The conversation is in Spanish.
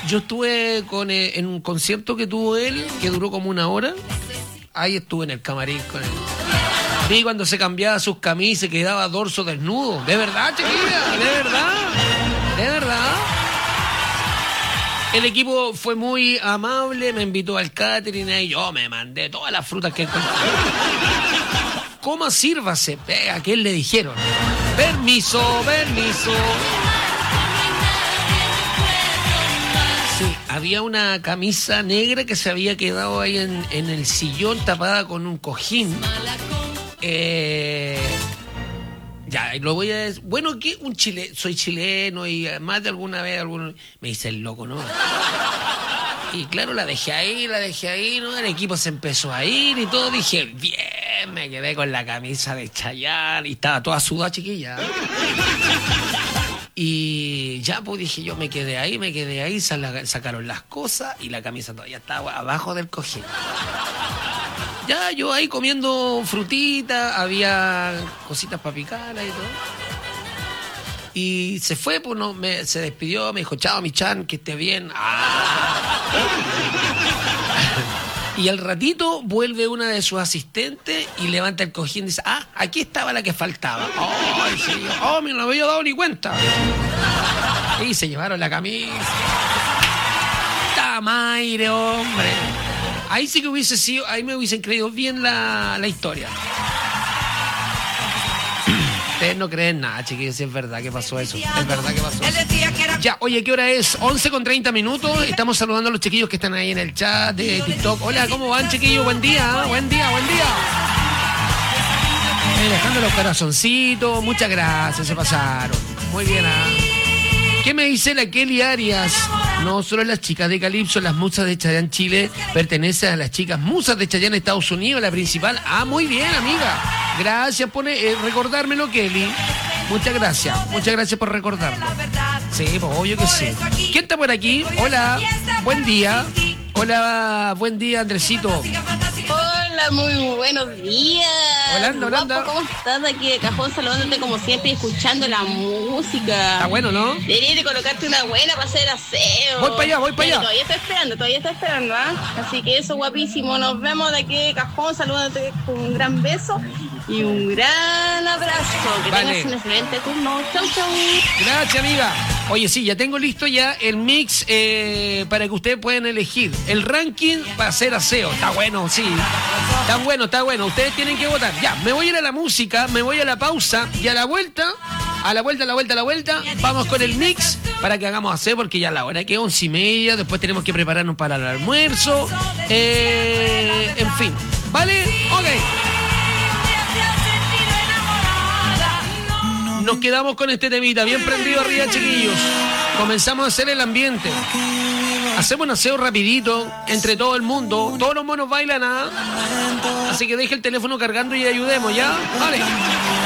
Yo estuve en un concierto que tuvo él, que duró como 1 hora. Ahí estuve en el camarín con él. Vi cuando se cambiaba sus camisas y quedaba dorso desnudo. De verdad, chiquilla, de verdad. De verdad. El equipo fue muy amable, me invitó al catering y yo me mandé todas las frutas que encontré. Coma, sírvase. ¿A quién le dijeron? Permiso, permiso. Sí, había una camisa negra que se había quedado ahí en el sillón tapada con un cojín. Ya, lo voy a decir. Bueno, que soy chileno y más de alguna vez me dice el loco, ¿no? Y claro, la dejé ahí, ¿no? El equipo se empezó a ir y todo. Dije, bien, me quedé con la camisa de Chayanne y estaba toda sudada, chiquilla. Y ya, pues dije yo, me quedé ahí, sacaron las cosas y la camisa todavía estaba abajo del cojín. Ya, yo ahí comiendo frutita, había cositas para picar y todo. Y se fue, pues se despidió, me dijo, chao, mi Chan, que esté bien. Y al ratito vuelve una de sus asistentes y levanta el cojín y dice, aquí estaba la que faltaba. ¡Ay, señor! Me no había dado ni cuenta. Y se llevaron la camisa. ¡Tamaire, hombre! Ahí sí que hubiese sido, ahí me hubiesen creído bien la historia. Ustedes no creen nada, chiquillos, si es verdad que pasó eso. Es verdad que pasó eso. Ya, oye, ¿qué hora es? 11:30. Estamos saludando a los chiquillos que están ahí en el chat de TikTok. Hola, ¿cómo van, chiquillos? Buen día, buen día. Dejando los corazoncitos. Muchas gracias, se pasaron. Muy bien, ¿Qué me dice la Kelly Arias? No solo las chicas de Calypso, las musas de Chayanne Chile pertenecen a las chicas musas de Chayanne Estados Unidos, la principal. Muy bien, amiga. Gracias por recordármelo, Kelly. Muchas gracias por recordarlo. Sí, pues obvio que sí. ¿Quién está por aquí? Hola, buen día. Hola, buen día, Andresito. Hola, muy buenos días. Holanda. ¿Cómo estás? Aquí de cajón saludándote como siempre y escuchando la música. Está bueno, ¿no? Deberías de colocarte una buena para hacer aseo. Voy para allá. Todavía está esperando, Así que eso, guapísimo. Nos vemos de aquí de cajón saludándote con un gran beso y un gran abrazo. Que tengas un excelente turno. Chau. Gracias, amiga. Oye, sí, ya tengo listo ya el mix para que ustedes puedan elegir el ranking para hacer aseo. Está bueno, sí. Está bueno. Ustedes tienen que votar. Ya, me voy a ir a la música, me voy a la pausa y a la vuelta, vamos con el mix para que hagamos aseo porque ya la hora que es 11:30, después tenemos que prepararnos para el almuerzo. En fin, ¿vale? Ok. Nos quedamos con este temita, bien prendido arriba, chiquillos. Comenzamos a hacer el ambiente. Hacemos un aseo rapidito, entre todo el mundo. Todos los monos bailan, Así que deje el teléfono cargando y ayudemos, ¿ya? Vale.